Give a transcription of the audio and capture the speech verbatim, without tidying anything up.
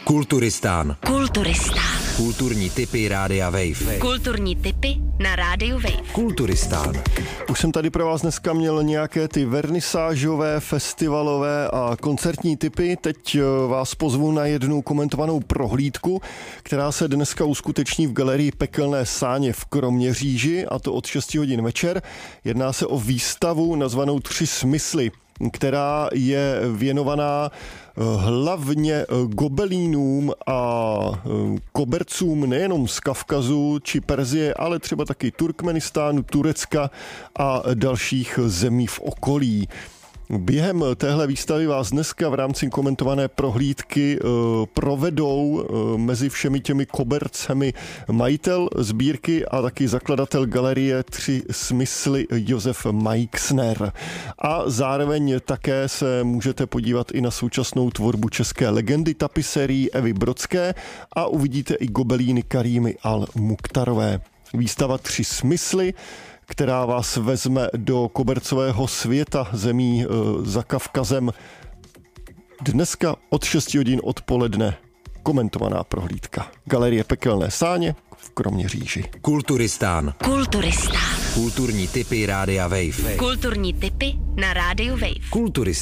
Kulturistán. Kulturistán. Kulturní tipy Rádia Wave. Kulturní tipy na Rádiu Wave. Kulturistán. Už jsem tady pro vás dneska měl nějaké ty vernisážové, festivalové a koncertní tipy. Teď vás pozvu na jednu komentovanou prohlídku, která se dneska uskuteční v galerii Pekelné sáně v Kroměříži, a to od šesti hodin večer. Jedná se o výstavu nazvanou Tři smysly, která je věnovaná hlavně gobelínům a kobercům nejenom z Kavkazu či Perzie, ale třeba taky Turkmenistánu, Turecka a dalších zemí v okolí. Během téhle výstavy vás dneska v rámci komentované prohlídky provedou mezi všemi těmi kobercemi majitel sbírky a taky zakladatel galerie Tři smysly Josef Meixner. A zároveň také se můžete podívat i na současnou tvorbu české legendy tapiserii Evy Brodské a uvidíte i gobelíny Karimy Al-Mukhtarové. Výstava Tři smysly, která vás vezme do kobercového světa zemí e, za Kavkazem. Dneska od šesti hodin odpoledne komentovaná prohlídka. Galerie Pekelné sáně v Kroměříži. Kulturistán. Kulturistán. Kulturní tipy Rádia Wave. Kulturní tipy na Rádiu Wave. Kulturistán.